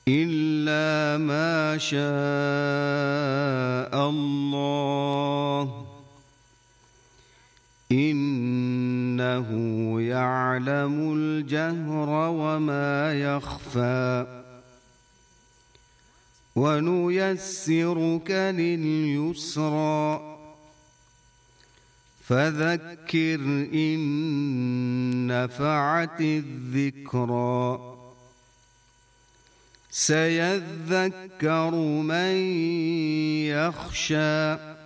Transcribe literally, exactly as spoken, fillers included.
إلا ما شاء الله إنه يعلم الجهر وما يخفى ونيسرك لليسرى فذكر إن نفعت الذكرى سيذكر من يخشى